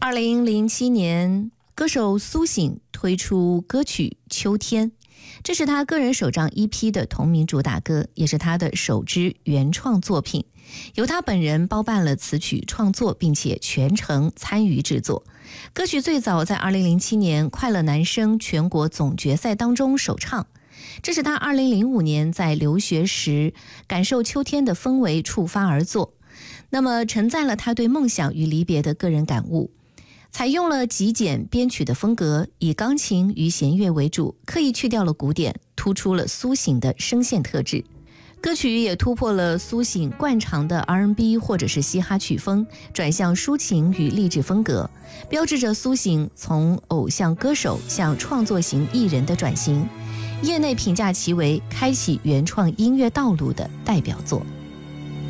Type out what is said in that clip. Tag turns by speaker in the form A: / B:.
A: 2007年，歌手苏醒推出歌曲《秋天》，这是他个人首张 EP 的同名主打歌，也是他的首支原创作品，由他本人包办了词曲创作，并且全程参与制作。歌曲最早在2007年快乐男声全国总决赛当中首唱，这是他2005年在留学时感受秋天的氛围触发而作，那么承载了他对梦想与离别的个人感悟。采用了极简编曲的风格，以钢琴与弦乐为主，刻意去掉了鼓点，突出了苏醒的声线特质。歌曲也突破了苏醒惯常的 R&B 或者是嘻哈曲风，转向抒情与励志风格，标志着苏醒从偶像歌手向创作型艺人的转型。业内评价其为开启原创音乐道路的代表作。